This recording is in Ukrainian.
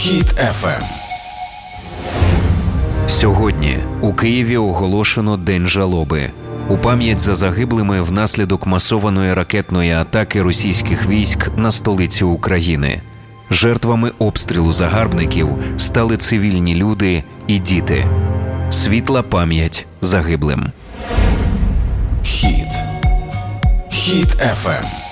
Хіт FM. Сьогодні у Києві оголошено День жалоби. У пам'ять за загиблими внаслідок масованої ракетної атаки російських військ на столицю України. Жертвами обстрілу загарбників стали цивільні люди і діти. Світла пам'ять загиблим. Хіт FM.